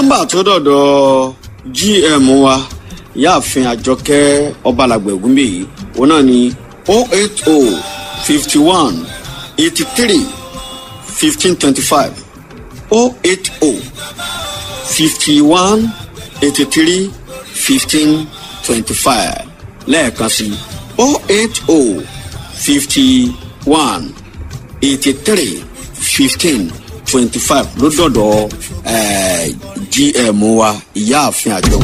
nọ́mbà tó dọ̀dọ̀ GM wa Ìyáàfin Àjọkẹ́ Ọbalàgbẹ̀ Ògúnbíyì òun náà ni 080 51 83 1525 080 51 83 1525 lẹ́ẹ̀kan sí 080 51 83 1525 ló dọ̀dọ̀ GM wa Ìyáàfin Àjọkẹ́.